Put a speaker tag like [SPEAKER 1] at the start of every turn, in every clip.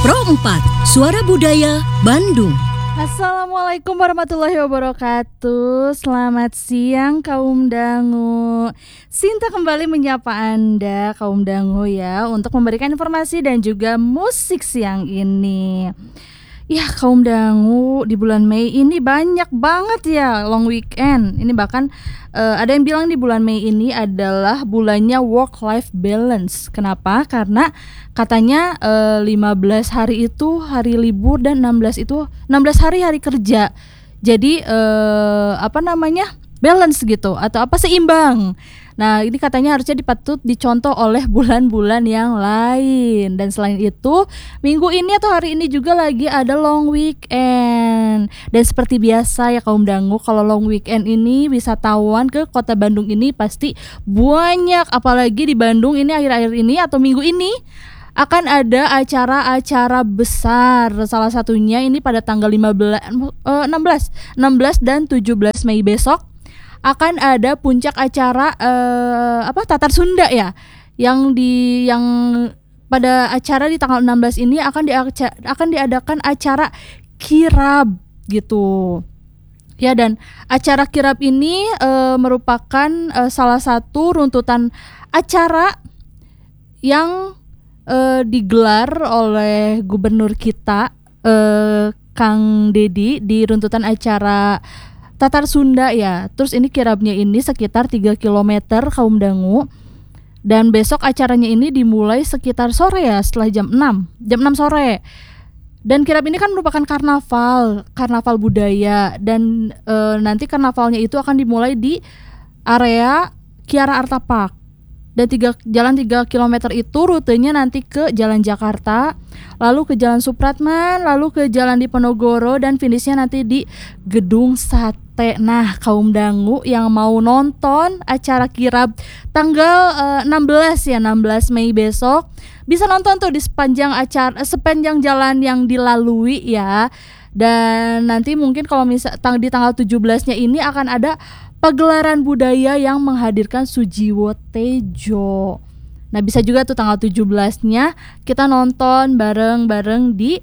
[SPEAKER 1] Pro 4, Suara Budaya Bandung.
[SPEAKER 2] Assalamualaikum warahmatullahi wabarakatuh. Selamat siang kaum dangu. Sinta kembali menyapa Anda kaum dangu ya, untuk memberikan informasi dan juga musik siang ini. Ya kaum dangu, di bulan Mei ini banyak banget ya long weekend. Ini bahkan ada yang bilang di bulan Mei ini adalah bulannya work life balance. Kenapa? Karena katanya 15 hari itu hari libur dan 16 hari kerja. Jadi balance gitu atau seimbang. Nah, ini katanya harusnya dipatut dicontoh oleh bulan-bulan yang lain. Dan selain itu, minggu ini atau hari ini juga lagi ada long weekend. Dan seperti biasa ya kaum dangu, kalau long weekend ini wisatawan ke kota Bandung ini pasti banyak. Apalagi di Bandung ini akhir-akhir ini atau minggu ini akan ada acara-acara besar. Salah satunya ini pada tanggal 16 dan 17 Mei besok akan ada puncak acara Tatar Sunda ya. Yang pada acara di tanggal 16 ini akan diadakan acara kirab gitu. Ya, dan acara kirab ini merupakan salah satu runtutan acara yang digelar oleh gubernur kita Kang Dedi di runtutan acara Tatar Sunda ya. Terus ini kirabnya ini sekitar 3 km kaum dangu. Dan besok acaranya ini dimulai sekitar sore ya, setelah jam 6 sore. Dan kirab ini kan merupakan karnaval budaya. Dan nanti karnavalnya itu akan dimulai di area Kiara Arta Park. Dan jalan 3 km itu rutenya nanti ke Jalan Jakarta, lalu ke Jalan Supratman, lalu ke Jalan Diponegoro, dan finishnya nanti di Gedung Sate. Nah, kaum dangu yang mau nonton acara kirab tanggal 16 Mei besok bisa nonton tuh di sepanjang jalan yang dilalui ya. Dan nanti mungkin kalau di tanggal 17-nya ini akan ada pagelaran budaya yang menghadirkan Sujiwo Tejo. Nah, bisa juga tuh tanggal 17-nya kita nonton bareng-bareng di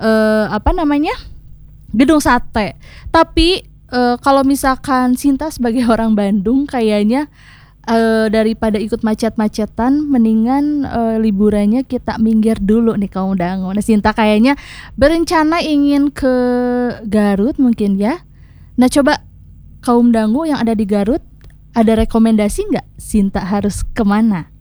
[SPEAKER 2] Gedung Sate. Tapi kalau misalkan Sinta sebagai orang Bandung kayaknya daripada ikut macet-macetan mendingan liburannya kita minggir dulu nih kaum dangu. Nah, Sinta kayaknya berencana ingin ke Garut mungkin ya. Nah, coba kaum dangu yang ada di Garut, ada rekomendasi nggak Sinta harus kemana?